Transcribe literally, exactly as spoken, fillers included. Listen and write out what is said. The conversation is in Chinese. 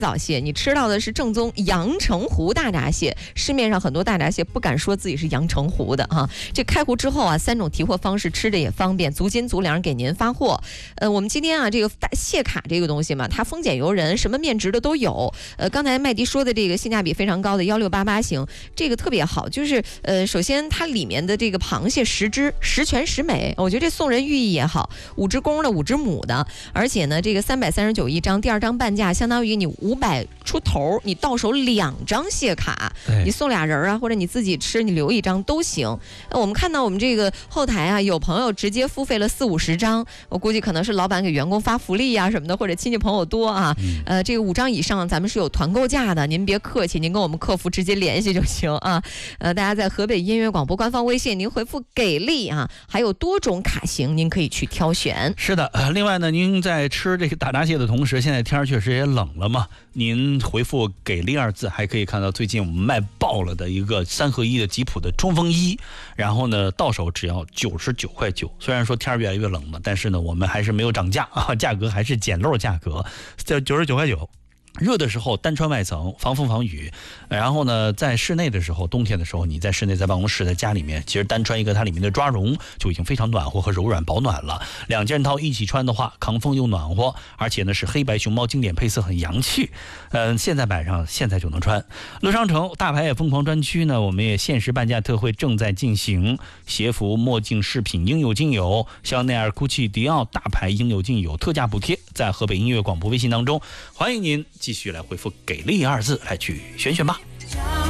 早蟹，你吃到的是正宗阳澄湖大闸蟹。市面上很多大闸蟹不敢说自己是阳澄湖的哈。这开湖之后啊，三种提货方式，吃着也方便，足斤足两给您发货。呃，我们今天啊，这个大蟹卡这个东西嘛，它丰俭由人，什么面值的都有。呃，刚才麦迪说的这个性价比非常高的幺六八八型，这个特别好，就是呃，首先它里面的这个螃蟹十只，十全十美，我觉得这送人寓意也好，五只公的，五只母的，而且呢，这个三百三十九一张，第二张半价相当于你五百出头，你到手两张蟹卡，你送俩人啊，或者你自己吃，你留一张都行。我们看到我们这个后台啊，有朋友直接付费了四五十张，我估计可能是老板给员工发福利啊什么的，或者亲戚朋友多啊。呃，这个五张以上咱们是有团购价的，您别客气，您跟我们客服直接联系就行啊。呃，大家在河北音乐广播官方微信，您回复给力啊，还有多种卡型，您可以去挑选。 是的，呃，另外呢，您在吃这个大闸蟹的同时，现在天确实也冷了嘛，您回复给力二字，还可以看到最近我们卖爆了的一个三合一的吉普的冲锋衣，然后呢到手只要九十九块九。虽然说天越来越冷嘛，但是呢我们还是没有涨价啊，价格还是捡漏价格，在九十九块九。热的时候单穿外层防风防雨，然后呢在室内的时候，冬天的时候你在室内在办公室在家里面，其实单穿一个它里面的抓绒就已经非常暖和和柔软保暖了。两件套一起穿的话，抗风又暖和，而且呢是黑白熊猫经典配色，很洋气。嗯、呃，现在买上现在就能穿。乐商城大牌也疯狂专区呢，我们也限时半价特惠正在进行，鞋服、墨镜、饰品应有尽有，香奈儿、GUCCI、迪奥大牌应有尽有，特价补贴在河北音乐广播微信当中，欢迎您继续来回复给力二字来去选选吧。